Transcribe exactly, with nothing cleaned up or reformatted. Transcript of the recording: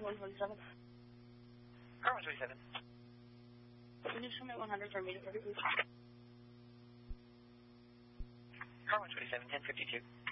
one twenty-seven. Car one twenty-seven. Can you show me one hundred for me to thirty, please? Car one twenty-seven, ten fifty-two.